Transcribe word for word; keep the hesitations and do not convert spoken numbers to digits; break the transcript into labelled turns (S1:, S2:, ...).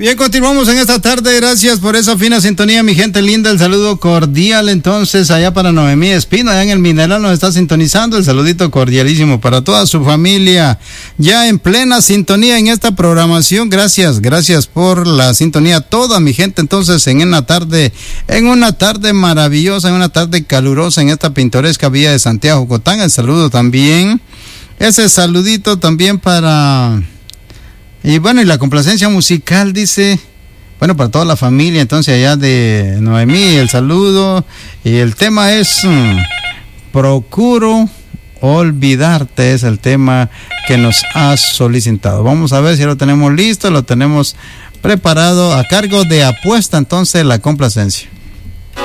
S1: Bien, continuamos en esta tarde. Gracias por esa fina sintonía, mi gente linda. El saludo cordial entonces allá para Noemí Espino, allá en el Mineral nos está sintonizando. El saludito cordialísimo para toda su familia, ya en plena sintonía en esta programación. Gracias, gracias por la sintonía, toda mi gente. Entonces, en una tarde, en una tarde maravillosa, en una tarde calurosa en esta pintoresca vía de Santiago Cotán. El saludo también, ese saludito también para... Y bueno, y la complacencia musical dice, bueno, para toda la familia, entonces allá de Noemí, el saludo. Y el tema es, mmm, Procuro Olvidarte, es el tema que nos has solicitado. Vamos a ver si lo tenemos listo, lo tenemos preparado a cargo de Apuesta, entonces la complacencia.